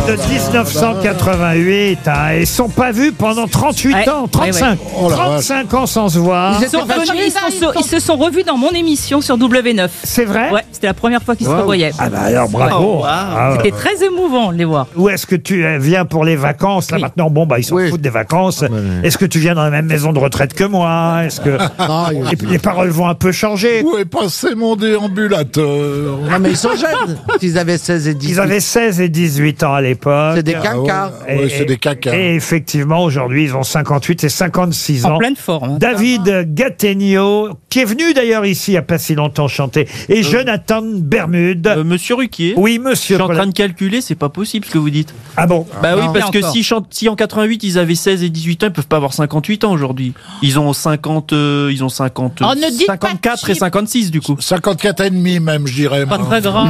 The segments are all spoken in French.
de 1988. Hein, et ils sont pas vus pendant 38 ans, 35. 35 ans sans se voir. Ils se sont revus dans mon émission sur W9. C'est vrai? Ouais, c'était la première fois qu'ils se revoyaient. Ah bah alors bravo. C'était très émouvant de les voir. Où est-ce que tu viens pour les vacances? Là maintenant, bon bah ils s'en foutent des vacances. Est-ce que tu viens dans la même maison de retraite que moi? Est-ce que les paroles vont un peu changer? Où est passé mon déambulateur? Non, mais ils sont jeunes. Ils avaient 16 et 18. Ils avaient 16 et 18 ans à l'époque. C'est des cacas. Ouais, c'est des cacas. Et effectivement, aujourd'hui, ils ont 58 et 56 ans. En pleine forme. David Gattegno, qui est venu d'ailleurs ici il n'y a pas si longtemps chanter, et Jonathan Bermude. Monsieur Ruquier. Oui, monsieur. Je suis en train de calculer, c'est pas possible ce que vous dites. Ah bon? Bah oui, Non. parce que Encore. si en 88 ils avaient 16 et 18 ans, ils peuvent pas avoir 58 ans aujourd'hui. Ils ont 50, ils ont 50, Oh, ne dites pas 54 et 56 du coup. 54 et demi même, je dirais. Pas moi. très grand.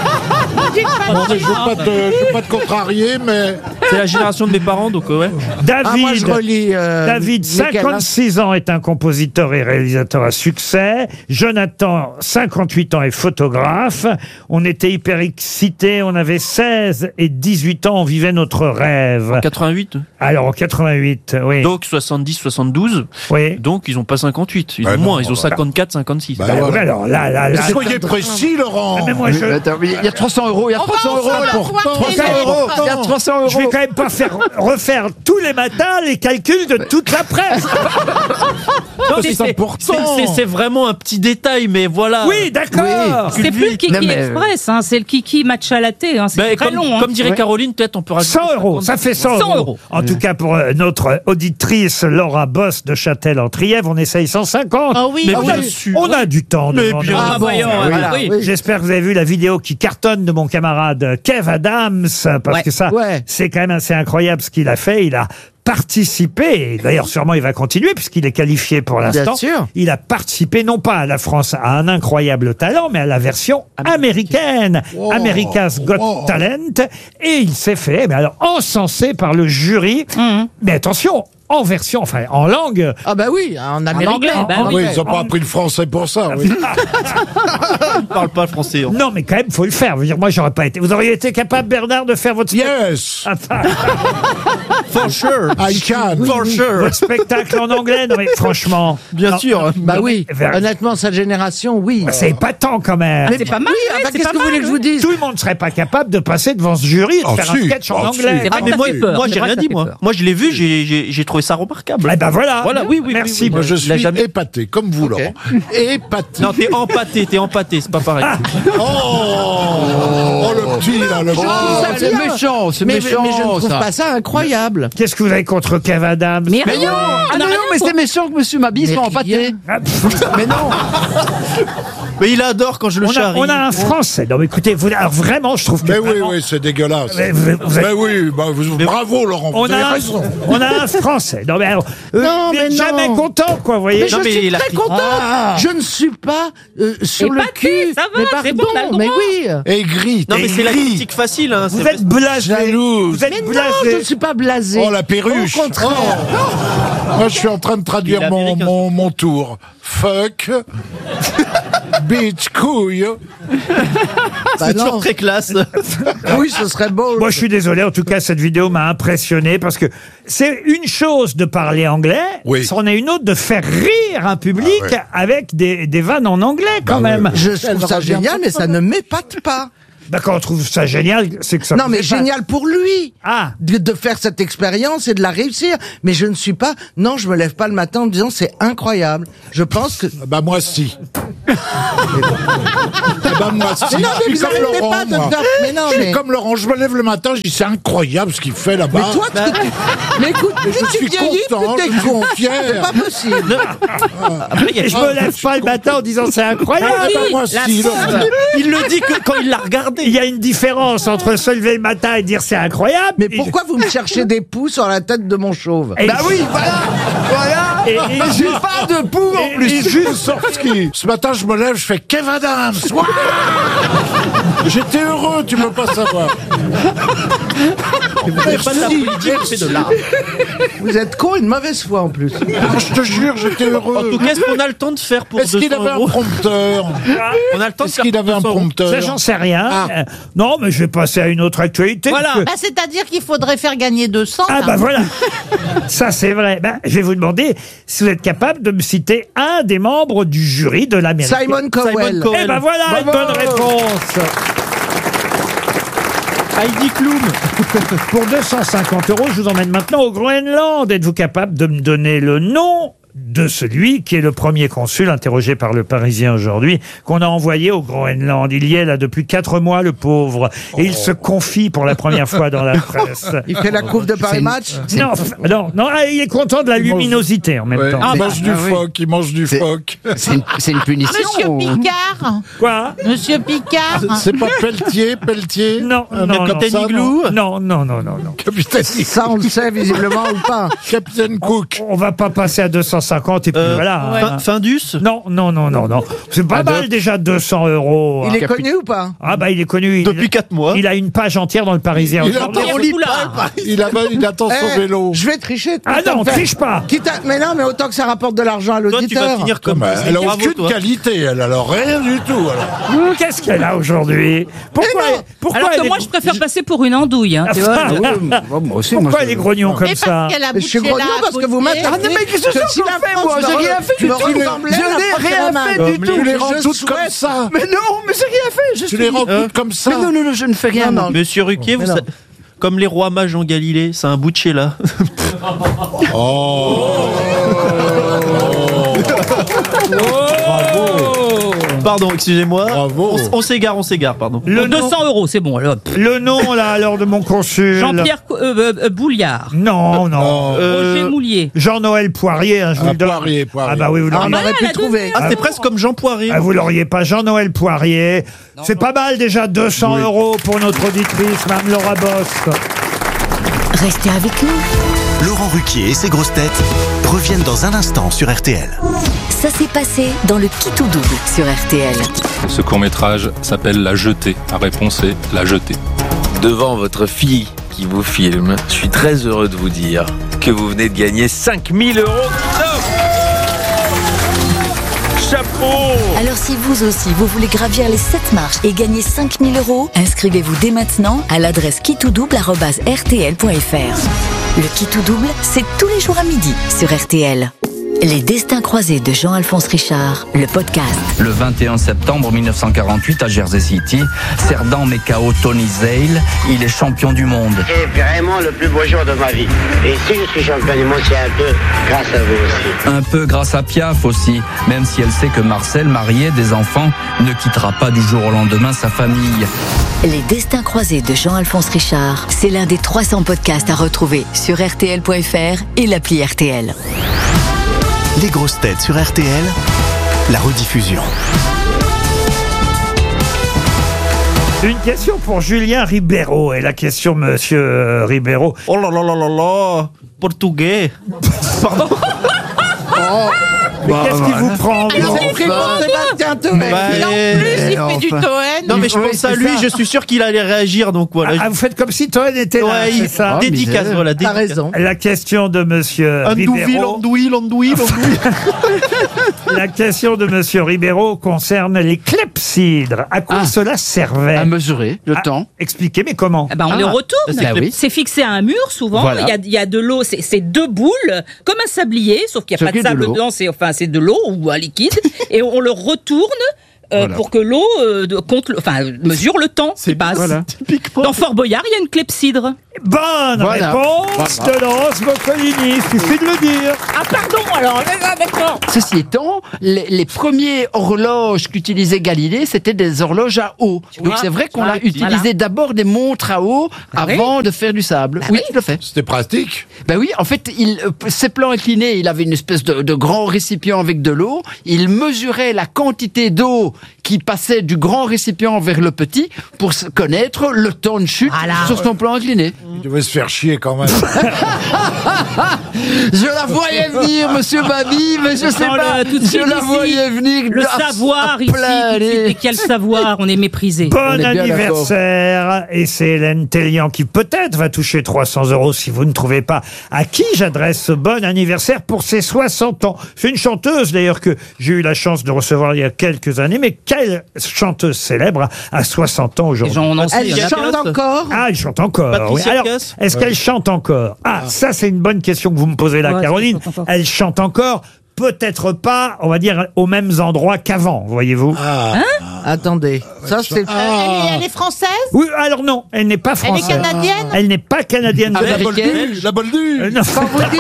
Non, mais je veux pas te contrarier, mais C'est la génération de mes parents, donc ouais. David, moi, je relis. David, lesquels, hein 56 ans, est un compositeur et réalisateur à succès. Jonathan, 58 ans, est photographe. On était hyper excités. On avait 16 et 18 ans. On vivait notre rêve. 88. Alors, en 88, oui. Donc 70, 72. Oui. Donc ils ont pas 58. Ils Bah ont non, moins. Ils ont bah. 54, 56. Bah, Ah, ouais. ouais, alors là. soyez précis, Laurent. Mais moi, Il y a 300 euros, il y a 300 euros là. 300 euros, il y a 300 euros. je vais quand même pas refaire tous les matins les calculs de toute la presse. Non, mais c'est important. c'est vraiment un petit détail, mais voilà. Oui, d'accord. C'est plus le Kiki Non, mais- Express, hein, c'est le Kiki match à la thé. Hein, c'est Ben, très comme, long. Hein. comme dirait Caroline, peut-être on peut rajouter 100 euros, 50. ça fait 100 100 euros. euros. En tout cas, pour notre auditrice Laura Boss de Châtel-en-Trièvre, on essaye 150. Oh oui. Mais on, bien a, sûr. on a du temps. Mais devant bien nous. Ah, voyons, voilà. oui. J'espère que vous avez vu la vidéo qui cartonne de mon camarade Kev Adams, parce Ouais. que ça, c'est quand même assez incroyable ce qu'il a fait. Il a participé, et d'ailleurs sûrement il va continuer puisqu'il est qualifié pour l'instant. sûr. Il a participé non pas à la France à un incroyable talent, mais à la version américaine, America's Got Talent, et il s'est fait, mais alors encensé par le jury. Mais attention, en version, enfin en langue. Ah bah oui, en américain. anglais, bah En oui. Oui, anglais. ils ont pas appris le français pour ça. Oui. Ils parlent pas le français. hein. Non, mais quand même, faut le faire. Je veux dire, moi, j'aurais pas été. Vous auriez été capable, Bernard, de faire votre Yes, For sure. I can. For sure. votre spectacle en anglais. Non, mais franchement, Bien non, sûr. Bah oui, Vers- honnêtement, sa génération, oui. c'est épatant quand même. C'est pas mal. Oui, ouais, enfin, c'est qu'est-ce pas que vous mal, voulez que je vous dise Tout le monde ne serait pas capable de passer devant ce jury et de Ah, faire si. un sketch en Ah, si. anglais. C'est vrai Ah, mais que moi, ça fait peur. moi C'est j'ai vrai rien que ça dit, fait moi. peur. Moi, je l'ai vu, j'ai trouvé ça remarquable. Eh ben voilà. Voilà, oui. Merci. Moi, je suis Il a jamais- épaté, comme vous, Laurent. Épaté. Non, t'es empâté, c'est pas pareil. Oh, le petit, là, le petit. C'est méchant, c'est mais méchant. je ne trouve ça. pas ça incroyable. Qu'est-ce que vous avez contre Kev Adams? Mais Mais rien, non, on a non, rien mais pour- c'est méchant que Monsieur Mabie Mais soit rien. empâté. Ah, pff, Mais non. Mais il adore quand je le on, a, charrie. on a un Français. Non, mais écoutez, vous, alors vraiment, je trouve que. Mais oui, vraiment, oui, c'est dégueulasse. Mais vous êtes- Mais oui, bah, bravo, Laurent. Vous on, avez a raison. on a un Français. Non, mais alors, Non, vous mais n'êtes non. jamais content, quoi, vous voyez. Mais Non, je mais suis il a très pris- content. Ah. Je ne suis pas sur le Épaté, cul. ça va, mais c'est pardon, bon, on a le mais droit. oui. Aigri, Non, mais c'est la aigri. critique facile. Hein, Vous c'est- êtes blasé. Jalouse. Vous êtes Mais non, blasé. je ne suis pas blasé. Oh, la perruche. Au contraire. Moi, je suis en train de Il traduire est américain. mon tour. Fuck. Bitch, couille. Bah C'est non. toujours très classe. Oui, ce serait beau. Moi, je suis désolé. En tout cas, cette vidéo m'a impressionné parce que c'est une chose de parler anglais, Oui. c'en est une autre de faire rire un public Ah ouais. avec des vannes en anglais quand Bah même. ouais. Je trouve ça génial, mais ça ne m'épate pas. Bah, quand on trouve ça génial, c'est que ça. Non, vous mais épate. génial pour lui. Ah. De faire cette expérience et de la réussir. Mais je ne suis pas. Non, je me lève pas le matin en me disant c'est incroyable. Je pense que. Bah, moi, si. Bah, moi, si. Mais non, Je mais suis vous comme n'arrêtez Laurent, pas de moi. faire. Mais non, Je suis mais. comme Laurent, je me lève le matin, je dis c'est incroyable ce qu'il fait là-bas. Mais toi, mais écoute, Mais plus je tu suis vieillis, content, plus je t'es suis con. fier. C'est pas possible. Après, il y a- Et je me lève pas le matin en disant c'est incroyable. Ah, bah, moi, la si. faute. Laurent. Il le dit que quand il l'a regardé. Il y a une différence entre se lever le matin et dire c'est incroyable. Mais pourquoi vous me cherchez des poux sur la tête de mon chauve? Et- Bah oui, voilà. Voilà. Et J'ai pas de poux en plus. et juste Sorski. Ce matin, je me lève, je fais Kev Adams. Waouh. J'étais heureux, tu peux pas savoir. Vous êtes con, une mauvaise foi en plus. Je te jure, j'étais heureux. En tout cas, est-ce qu'on a le temps de faire pour 200 Est-ce qu'il avait un euros prompteur? On a le temps de Est-ce faire qu'il avait un 200 euros. prompteur? Ça, j'en sais rien. Ah. Non, mais je vais passer à une autre actualité. Voilà. parce que- Bah, c'est-à-dire qu'il faudrait faire gagner 200. Ah là. bah voilà. Ça c'est vrai. Ben, je vais vous demander si vous êtes capable de me citer un des membres du jury de l'Amérique. Simon Cowell. Eh ben voilà, une bonne réponse. Heidi Klum. Pour 250 euros, je vous emmène maintenant au Groenland. Êtes-vous capable de me donner le nom de celui qui est le premier consul interrogé par le Parisien aujourd'hui, qu'on a envoyé au Groenland? Il y est là depuis 4 mois, le pauvre. Et il se confie pour la première fois dans la presse. Il fait la coupe de Paris Match. Non, il est content de la luminosité en même Ouais, temps. il mange du phoque, il mange du phoque. C'est une punition. Monsieur Picard. Quoi? Monsieur Picard. C'est pas Pelletier? Non, Un non, mec comme Capitaine ça, Igloo. non, Capitaine Ça, on le sait visiblement ou pas. Capitaine Cook. On va pas passer à 250 et puis voilà. hein. Findus. Non. C'est pas mal déjà 200 euros. Il est connu ou pas? Ah bah il est connu. Depuis 4 mois. Il a une page entière dans le Parisien. Il aujourd'hui. attend, il attend son Eh, vélo. je vais tricher. Ah non, triche pas. Mais non, mais autant que ça rapporte de l'argent à Toi, tu vas l'auditeur. finir comme Elle a Bravo, aucune toi. qualité, elle, alors rien du tout. Alors. Qu'est-ce qu'elle a aujourd'hui? Pourquoi Alors que elle moi, je préfère passer pour une andouille. Hein, tu vois. Moi aussi, Pourquoi elle est grognon comme Et ça? parce qu'elle a Mais je suis bouché grognon là à parce que vous côté. m'attaquez. Ah non, mais qu'est-ce que si j'en la fais, France moi? J'ai me- rien fait tu du me tout. ressemblais Je à la n'ai rien prochaine fait main. du tout. Tu les Je rends toutes souhaite- comme ça. Mais non, mais j'ai rien fait. Tu les rends toutes comme ça. Mais non, je ne fais rien. Non, non. Monsieur Ruquier, Mais vous non. sa- comme les rois mages en Galilée, c'est un bout de chez là. Pardon, excusez-moi. Bravo. On s'égare, pardon. Le Pour 200 euros, c'est bon. Alors. Le nom là alors de mon consul. Jean-Pierre Bouliard. Non. Roger Moulier. Jean-Noël Poirier, hein, je vous le donne. Poirier. Ah bah oui, vous Ah, on l'auriez. aurait pu la trouver. Ah, c'est presque comme Jean Poiré. Ah, vous l'auriez pas, Jean-Noël Poirier. C'est pas mal déjà, 200 euros pour notre auditrice, Mme Laura Bost. Restez avec nous. Laurent Ruquier et ses grosses têtes reviennent dans un instant sur RTL. Ça s'est passé dans le Qui tout double sur RTL. Ce court-métrage s'appelle La Jetée. La réponse est La Jetée. Devant votre fille qui vous filme, je suis très heureux de vous dire que vous venez de gagner 5000 €. Chapeau! Alors si vous aussi, vous voulez gravir les 7 marches et gagner 5000 €, inscrivez-vous dès maintenant à l'adresse quitoudouble@rtl.fr. Le Qui tout double, c'est tous les jours à midi sur RTL. Les destins croisés de Jean-Alphonse Richard, le podcast. Le 21 septembre 1948 à Jersey City, Cerdan met KO Tony Zale, il est champion du monde. C'est vraiment le plus beau jour de ma vie. Et si je suis champion du monde, c'est un peu grâce à vous aussi. Un peu grâce à Piaf aussi, même si elle sait que Marcel, marié, des enfants, ne quittera pas du jour au lendemain sa famille. Les destins croisés de Jean-Alphonse Richard, c'est l'un des 300 podcasts à retrouver sur rtl.fr et l'appli RTL. Les grosses têtes sur RTL, la rediffusion. Une question pour Julien Ribeiro. Et la question, monsieur Ribeiro. Oh là là là là là, portugais. Pardon. Mais qu'est-ce qui vous prend Alors, non c'est pris pour Sébastien Toen. Bah, En plus, il fait du Toen. Non mais je pense à lui, je suis sûr qu'il allait réagir, donc voilà. Ah, vous faites comme si Toen était là, Ouais, c'est ça? dédicace, voilà. T'as raison. La question de monsieur Andouille, Ribeiro. l'andouille. La question de monsieur Ribeiro concerne les clepsydres. À quoi cela servait? À mesurer le temps. Expliquez, mais comment? Eh ben, on les retourne. bah oui. C'est fixé à un mur souvent. Voilà. Il y a de l'eau. C'est 2 boules, comme un sablier, sauf qu'il n'y a Sauf pas de qu'il y a de sable l'eau. dedans. C'est de l'eau ou un liquide. Et on le retourne pour que l'eau mesure le temps qui passe. Voilà. Dans Fort Boyard, il y a une clepsydre. Bonne Voilà. réponse Voilà. de Laurence Boccolini. Il suffit de le dire. Ah pardon, alors, d'accord. Ceci étant, les premiers horloges qu'utilisait Galilée, c'était des horloges à eau. Donc c'est vrai qu'on a utilisé d'abord des montres à eau avant de faire du sable. Oui, tout à fait. C'était pratique. Ben oui, en fait, ses plans inclinés, il avait une espèce de grand récipient avec de l'eau. Il mesurait la quantité d'eau qui passait du grand récipient vers le petit pour connaître le temps de chute sur son plan incliné. Il devait se faire chier quand même. Je la voyais venir, monsieur Babi, mais je sais pas. Je la voyais venir. Le savoir ici, mais quel savoir, on est méprisé. Bon anniversaire. Et c'est Hélène Tellian qui peut-être va toucher 300 € si vous ne trouvez pas à qui j'adresse ce bon anniversaire pour ses 60 ans. C'est une chanteuse d'ailleurs que j'ai eu la chance de recevoir il y a quelques années. Mais quelle chanteuse célèbre à 60 ans aujourd'hui. Elle chante encore? Ah, elle chante encore. Oui. Alors, est-ce qu'elle chante encore? Ah, ça c'est une bonne question que vous me posez là, Caroline. Elle chante encore. Peut-être pas, on va dire, aux mêmes endroits qu'avant, voyez-vous. Attendez, ça c'est... Elle est française? Oui, alors non, elle n'est pas française. Elle est canadienne? Elle n'est pas canadienne. La Bolduc. Non.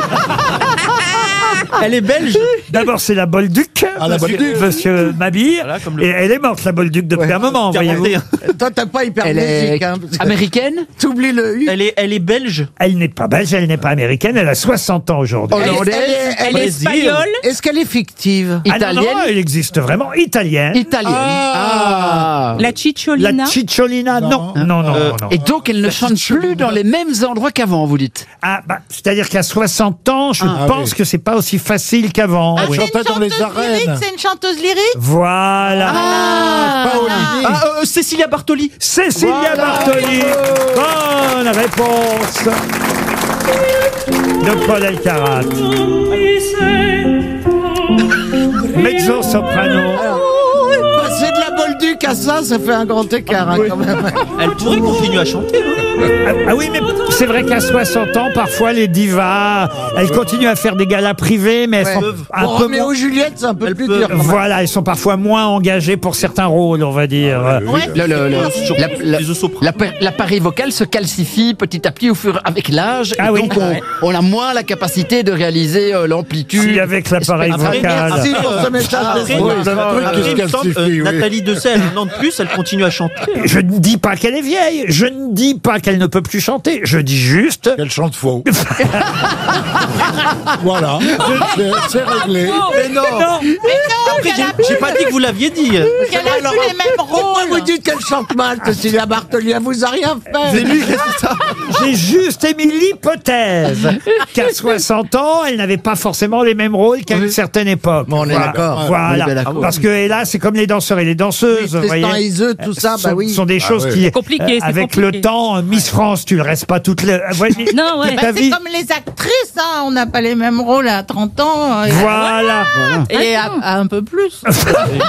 Elle est belge. D'abord, c'est la Bolduc, monsieur Mabir. Voilà, Et elle est morte, la Bolduc, depuis un moment, voyez-vous. Toi, t'as pas hyper Elle est musique, hein. américaine? T'oublies le U. Elle est belge. Elle n'est pas belge, elle n'est pas américaine, elle a 60 ans aujourd'hui. Elle est espagnole? Est-ce qu'elle est fictive? Ah non, non, elle existe vraiment. Italienne. Italienne. Ah. La Cicciolina? La Cicciolina, non. Non. Et donc, elle ne chante plus dans les mêmes endroits qu'avant, vous dites? Ah, bah, c'est-à-dire qu'à 60 ans, je pense que c'est pas aussi facile qu'avant. Elle chantait dans les arènes. C'est une chanteuse lyrique? Voilà. Cécilia Bartoli. Cécilia Bartoli. Bonne réponse de Paul Elkarat. Mezzo soprano. C'est de la Bolduc à ça fait un grand écart, hein, quand même. Elle pourrait continuer à chanter. Ah oui, mais c'est vrai qu'à 60 ans, parfois, les divas, elles continuent à faire des galas privés, mais elles sont un peu Roméo moins... et Juliette, c'est un peu plus dur. Voilà, elles sont parfois moins engagées pour certains rôles, on va dire. L'appareil vocal se calcifie petit à petit avec l'âge. Ah et oui. donc, on a moins la capacité de réaliser l'amplitude. Si, avec l'appareil vocal. Merci pour ce message. Nathalie Dessay, elle a un an de plus, elle continue à chanter. Je ne dis pas qu'elle est vieille, je ne dis pas qu'elle ne peut plus chanter, je dis juste... qu'elle chante faux. Voilà, c'est réglé. Mais non. Après, j'ai pas dit que vous l'aviez dit. Qu'elle a plus les mêmes Pourquoi rôles? vous dites qu'elle chante mal, Cécilia Bartoli? Elle vous a rien fait. J'ai juste émis l'hypothèse qu'à 60 ans, elle n'avait pas forcément les mêmes rôles qu'à une certaine époque. Bon, on est d'accord. Voilà. On est bien d'accord. Parce que là, c'est comme les danseurs et les danseuses. vous voyez. Iseux, tout ça, bah oui. Ce sont des choses qui, avec le temps, Miss France, tu le restes pas toutes les... Non, ouais. C'est comme les actrices, hein. On n'a pas les mêmes rôles à 30 ans. Voilà. Et à un peu plus. Un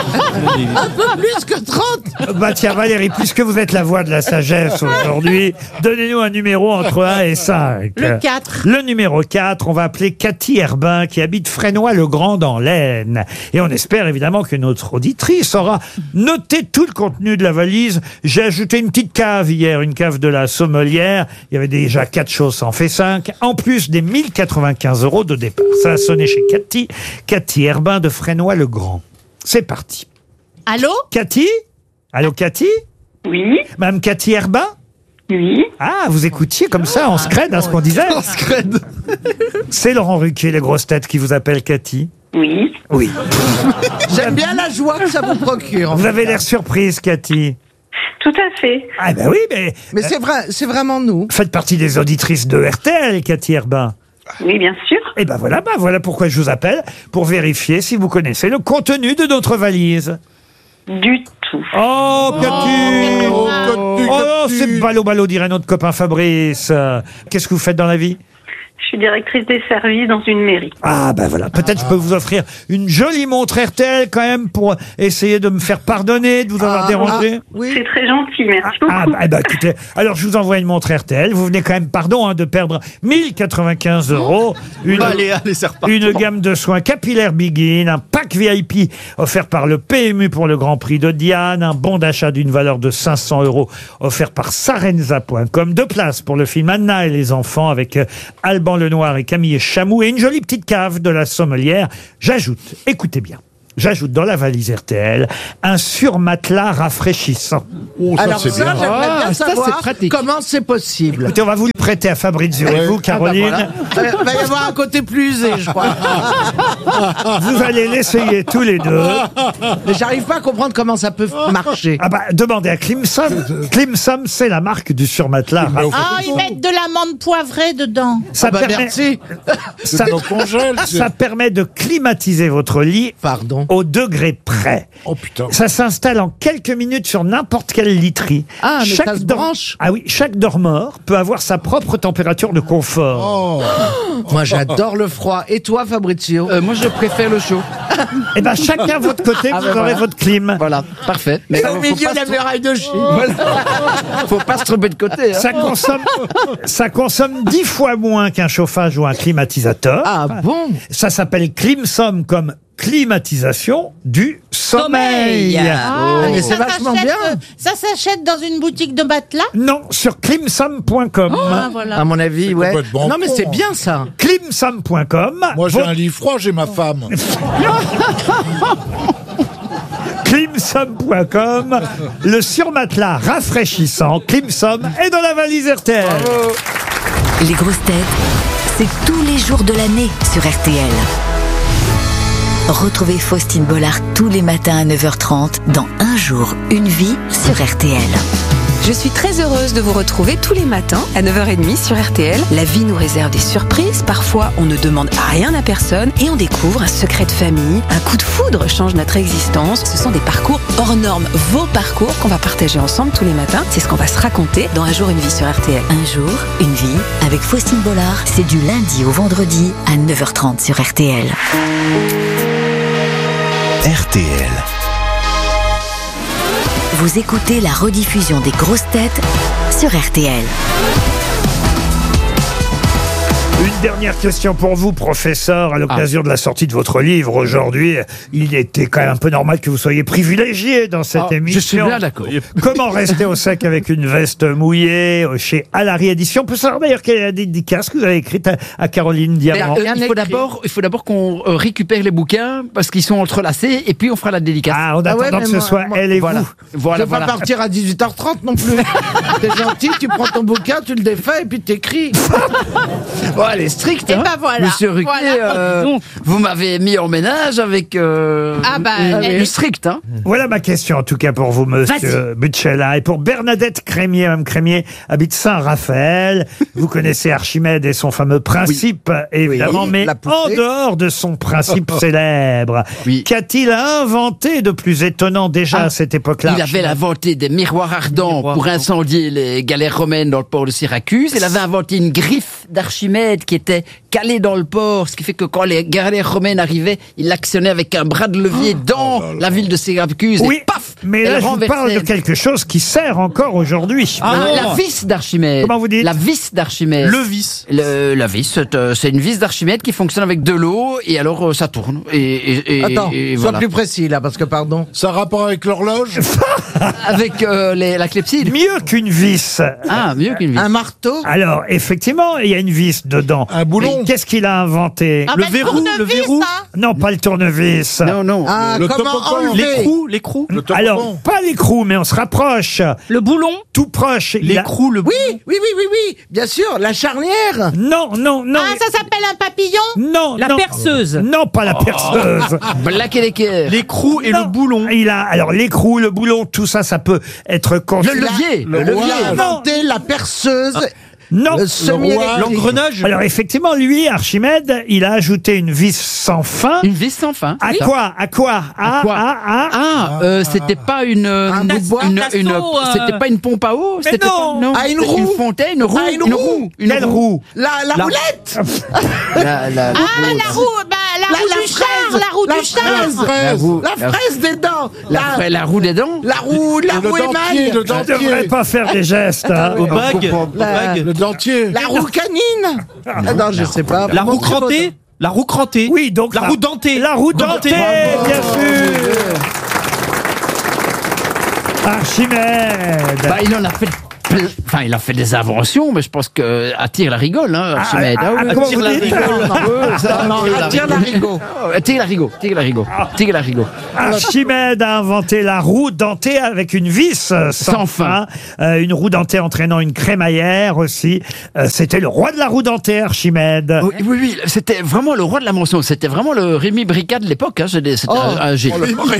peu plus que 30. Bah tiens Valérie, puisque vous êtes la voix de la sagesse aujourd'hui, donnez-nous un numéro entre 1 et 5. Le 4. Le numéro 4, on va appeler Cathy Herbin qui habite Fresnoy-le-Grand dans l'Aisne. Et on espère évidemment que notre auditrice aura noté tout le contenu de la valise. J'ai ajouté une petite cave hier, une cave de la Sommelière. Il y avait déjà 4 choses, ça en fait 5. En plus des 1095 € de départ. Ça a sonné chez Cathy Herbin de Fresnoy-le-Grand. C'est parti. Allô? Cathy? Allô, Cathy? Oui. Madame Cathy Herbin? Oui. Ah, vous écoutiez comme ça, en scred, à ce qu'on disait? En scred. C'est Laurent Ruquier, les grosses têtes, qui vous appelle Cathy? Oui. Oui. J'aime bien la joie que ça vous procure. Vous avez l'air surprise, Cathy. Tout à fait. Ah ben oui, mais... Mais c'est vrai, c'est vraiment nous. Faites partie des auditrices de RTL, Cathy Herbin. Oui, bien sûr. Et ben voilà pourquoi je vous appelle, pour vérifier si vous connaissez le contenu de notre valise. Du tout. Oh, Cathy! Oh, c'est ballot, dirait notre copain Fabrice. Qu'est-ce que vous faites dans la vie? Je suis directrice des services dans une mairie. Ah ben voilà, peut-être je peux vous offrir une jolie montre RTL quand même pour essayer de me faire pardonner de vous avoir dérangé. Oui. C'est très gentil, merci beaucoup. Écoutez, alors je vous envoie une montre RTL. Vous venez quand même, de perdre 1095 €. Allez, c'est reparti. Une gamme de soins capillaires Begin, un pack VIP offert par le PMU pour le Grand Prix de Diane, un bon d'achat d'une valeur de 500 € offert par Sarenza.com, 2 places pour le film Anna et les enfants avec Alban Lenoir et Camille Chamou et une jolie petite cave de la Sommelière. J'ajoute, écoutez bien, j'ajoute dans la valise RTL un surmatelas rafraîchissant. Alors ça, j'aimerais bien ça, c'est savoir pratique. comment c'est possible. Écoutez, on va vous le prêter à Fabrizio et vous, Caroline. Il va y avoir un côté plus usé, je crois. Vous allez l'essayer tous les deux. Mais j'arrive pas à comprendre comment ça peut marcher. Ah bah, demandez à Climson. Climson, c'est la marque du surmatelas. Ah, ils mettent de l'amande poivrée dedans. Ça merci. Ça, ça permet de climatiser votre lit au degré près. Oh putain. Ça s'installe en quelques minutes sur n'importe quelle literie. Ah, mais ça se branche. Ah oui, chaque dormeur peut avoir sa propre température de confort. Moi, j'adore le froid. Et toi, Fabrizio? Moi, je préfère le chaud. Eh ben, chacun de votre côté, vous aurez votre clim. Voilà, parfait. Mais au faut milieu pas de la se- muraille de Chine. Faut pas se tromper de côté. Hein. Ça consomme 10 fois moins qu'un chauffage ou un climatisateur. Ah bon? Ça s'appelle Climsom comme climatisation du sommeil. Ah, mais et c'est ça vachement s'achète, bien. Ça s'achète dans une boutique de matelas? Non, sur climsom.com. Ah, voilà. À mon avis, ouais. complètement Non, mais con, c'est hein. bien ça. Climsom.com. Moi, j'ai un lit froid, j'ai ma femme. Climsom.com. Le surmatelas rafraîchissant Climsom est dans la valise RTL. Les grosses têtes, c'est tous les jours de l'année sur RTL. Retrouvez Faustine Bollard tous les matins à 9h30 dans Un jour, une vie sur RTL. Je suis très heureuse de vous retrouver tous les matins à 9h30 sur RTL. La vie nous réserve des surprises. Parfois, on ne demande rien à personne et on découvre un secret de famille. Un coup de foudre change notre existence. Ce sont des parcours hors normes. Vos parcours qu'on va partager ensemble tous les matins. C'est ce qu'on va se raconter dans Un jour, une vie sur RTL. Un jour, une vie avec Faustine Bollard, c'est du lundi au vendredi à 9h30 sur RTL. RTL. Vous écoutez la rediffusion des grosses têtes sur RTL. Une dernière question pour vous, professeur, à l'occasion de la sortie de votre livre aujourd'hui. Il était quand même un peu normal que vous soyez privilégié dans cette émission. Je suis bien d'accord. Comment rester au sec avec une veste mouillée chez Alary Édition? On peut savoir d'ailleurs quelle est la dédicace que vous avez écrite à Caroline Diamant. Il faut d'abord qu'on récupère les bouquins parce qu'ils sont entrelacés et puis on fera la dédicace. Ah, en attendant que ce soit elle et voilà. vous. Voilà, Tu vas pas partir à 18h30 non plus. T'es gentil, tu prends ton bouquin, tu le défais et puis t'écris. Bon, elle est stricte, Et hein. ben voilà. Monsieur Ruquier, Voilà. vous m'avez mis en ménage avec elle- strict, hein. Voilà ma question, en tout cas, pour vous, monsieur Butchella. Et pour Bernadette Crémier, Mme Crémier habite Saint-Raphaël. Vous connaissez Archimède et son fameux principe, évidemment, mais la poussée. en dehors de son principe célèbre, qu'a-t-il inventé de plus étonnant déjà à cette époque-là? Il avait inventé des miroirs ardents pour incendier les galères romaines dans le port de Syracuse. Il avait inventé une griffe d'Archimède qui était calée dans le port, ce qui fait que quand les galères romaines arrivaient, il l'actionnait avec un bras de levier dans la ville de Syracuse Oui, et paf, mais elle là, je vous renversait. parle de quelque chose qui sert encore aujourd'hui. La vis d'Archimède. Comment vous dites? La vis d'Archimède. Le vis. La vis, c'est une vis d'Archimède qui fonctionne avec de l'eau et alors ça tourne. Attends, et sois voilà. plus précis là, parce que pardon. Ça a rapport avec l'horloge? Avec la clepsydre. Mieux qu'une vis. Ah, mieux qu'une vis. Un marteau? Alors, effectivement, il y a une vis dedans. Un boulon? Mais qu'est-ce qu'il a inventé? Ah, Le ben, verrou, le tournevis, verrou. hein. Non, pas le tournevis. Non, non. Ah, Le comment toboggan. enlever? L'écrou. Alors, pas l'écrou, mais on se rapproche. Le boulon. Tout proche. Il a- L'écrou, le Oui, bien sûr, la charnière. Non. Ah, ça s'appelle un papillon? Non. La non. perceuse. Non, pas la perceuse. Black et l'équerre. l'écrou et Non. le boulon. Il a, alors, l'écrou, le boulon, tout ça, ça peut être Le construit. levier. Le levier. rouage. Il a inventé la perceuse. Non. Le semi-électrique. L'engrenage. Alors, effectivement, lui, Archimède, il a ajouté une vis sans fin. Une vis sans fin. À quoi? À quoi? À quoi c'était pas une bout de bois. c'était pas une pompe à eau, Mais c'était non. pas Ah, une c'était roue. une fontaine, une roue, Ah, une roue. Quelle roue? La roulette. Ah, la roue, bah, la roue du char, la roue du char. La fraise des dents. la roue des dents. La roue Le dentier, émail. le Je ne devrais dentier. pas faire des gestes. Hein. Au bague. Le dentier. La roue canine. Ah, non, je sais pas. La roue crantée. La roue crantée. Oui, donc La roue dentée. La roue dentée, bien sûr. Archimède. Bah, il en a fait Enfin, il a fait des inventions, mais je pense que attire la rigole, hein, Archimède. comment vous dites Tire la rigo. Archimède a inventé la roue dentée avec une vis sans fin. Une roue dentée entraînant une crémaillère aussi. C'était le roi de la roue dentée, Archimède. Oui, c'était vraiment le roi de l'invention. C'était vraiment le Rémi Bricard de l'époque. Hein. C'était un génie.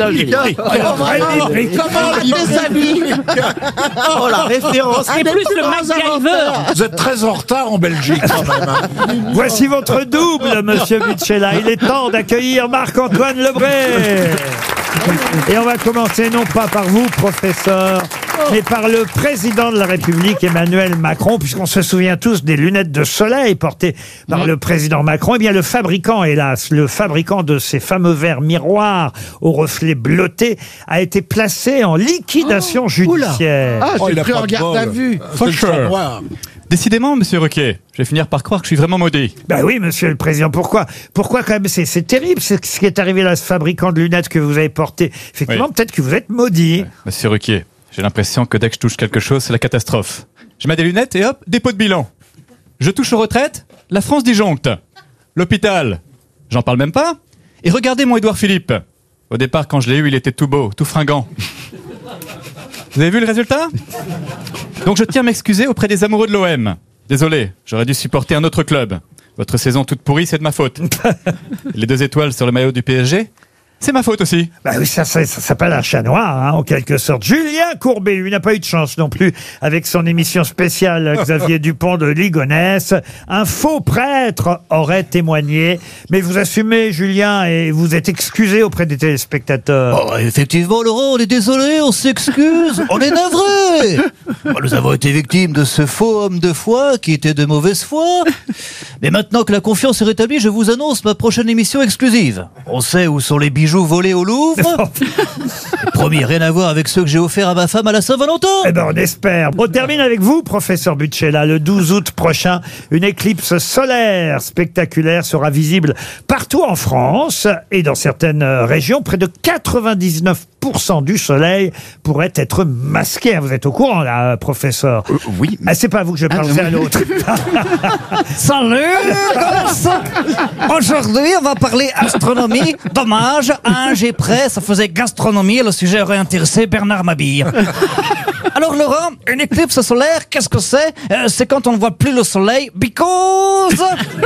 Oh, la référence. C'est plus le MacGyver. Vous êtes très en retard en Belgique, quand même. Hein. Voici votre double, monsieur Bucella. Il est temps d'accueillir Marc-Antoine Lebré. Et on va commencer non pas par vous, professeur, mais par le président de la République, Emmanuel Macron, puisqu'on se souvient tous des lunettes de soleil portées par le président Macron. Eh bien, le fabricant, hélas, le fabricant de ces fameux verres miroirs aux reflets bleutés a été placé en liquidation judiciaire. J'ai pris en garde à vue. Décidément, monsieur Ruquier, je vais finir par croire que je suis vraiment maudit. Ben oui, monsieur le président, pourquoi quand même, c'est terrible ce qui est arrivé à ce fabricant de lunettes que vous avez porté. Effectivement, peut-être que vous êtes maudit. Monsieur Ruquier, j'ai l'impression que dès que je touche quelque chose, c'est la catastrophe. Je mets des lunettes et hop, dépôt de bilan. Je touche aux retraites, la France disjoncte. L'hôpital, j'en parle même pas. Et regardez mon Édouard Philippe. Au départ, quand je l'ai eu, il était tout beau, tout fringant. Vous avez vu le résultat ? Donc je tiens à m'excuser auprès des amoureux de l'OM. Désolé, j'aurais dû supporter un autre club. Votre saison toute pourrie, c'est de ma faute. Les 2 étoiles sur le maillot du PSG, c'est ma faute aussi. Bah oui, ça s'appelle un chat noir, hein, en quelque sorte. Julien Courbet, lui, n'a pas eu de chance non plus avec son émission spéciale Xavier Dupont de Ligonnès. Un faux prêtre aurait témoigné. Mais vous assumez, Julien, et vous êtes excusé auprès des téléspectateurs. Oh, effectivement, Laurent, on est désolé, on s'excuse, on est navré. Nous avons été victimes de ce faux homme de foi qui était de mauvaise foi. Mais maintenant que la confiance est rétablie, je vous annonce ma prochaine émission exclusive. On sait où sont les bijoux volés au Louvre. Promis, rien à voir avec ceux que j'ai offerts à ma femme à la Saint-Valentin. Eh ben, on espère. On termine avec vous, professeur Bucella. Le 12 août prochain, une éclipse solaire spectaculaire sera visible partout en France et dans certaines régions. Près de 99% du soleil pourrait être masqué. Vous êtes au courant, là, professeur? Oui. Ah, c'est pas vous que je pense, c'est à l'autre. Salut, aujourd'hui, on va parler astronomie. Dommage, un G près, ça faisait gastronomie et le sujet aurait intéressé Bernard Mabille. Alors Laurent, une éclipse solaire, qu'est-ce que c'est? C'est quand on ne voit plus le soleil, because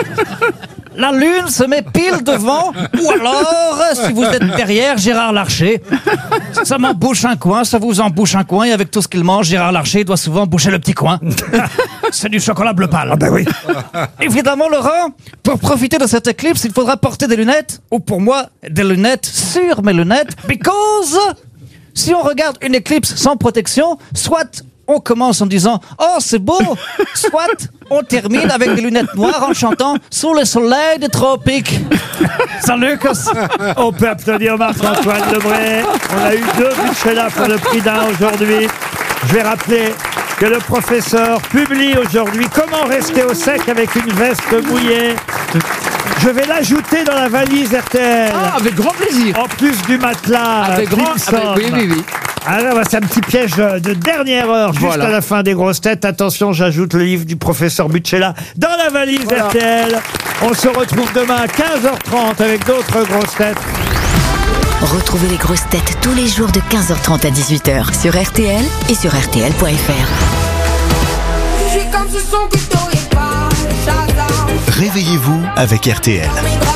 la lune se met pile devant, ou alors, si vous êtes derrière, Gérard Larcher. Ça m'embouche un coin, ça vous embouche un coin, et avec tout ce qu'il mange, Gérard Larcher doit souvent boucher le petit coin. C'est du chocolat bleu pâle. Ah ben oui. Évidemment, Laurent, pour profiter de cette éclipse, il faudra porter des lunettes, ou pour moi, des lunettes sur mes lunettes, because si on regarde une éclipse sans protection, soit on commence en disant « Oh, c'est beau !» soit on termine avec des lunettes noires en chantant « Sous le soleil des tropiques ». Salut, on peut applaudir Marc-Antoine Lebré. On a eu 2 Bucella pour le prix d'un aujourd'hui. Je vais rappeler que le professeur publie aujourd'hui « Comment rester au sec avec une veste mouillée ». Je vais l'ajouter dans la valise RTL. Ah, avec grand plaisir. En plus du matelas. Avec grand... Oui. Alors, c'est un petit piège de dernière heure, juste à la fin des grosses têtes. Attention, j'ajoute le livre du professeur Bucella dans la valise RTL. On se retrouve demain à 15h30 avec d'autres grosses têtes. Retrouvez les grosses têtes tous les jours de 15h30 à 18h sur RTL et sur RTL.fr. Réveillez-vous avec RTL.